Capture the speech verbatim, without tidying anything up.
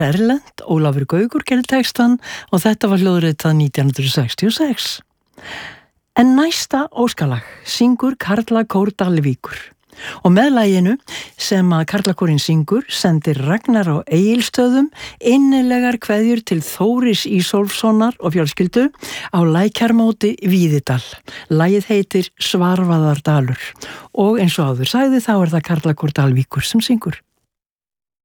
erlent, Ólafur Gaukur gerði textan og þetta var hljóðritað nítján hundruð sextíu og sex. En næsta óskalag syngur Karlakór Dalvíkur og með laginu sem að Karlakórinn syngur sendir Ragnar á Egilsstöðum innilegar kveðjur til Þóris Ísólfssonar og fjölskyldu á Lækjarmóti Víðidal. Lagið heitir Svarfaðardalur og eins og áður sagði þá er það Karlakór Dalvíkur sem syngur.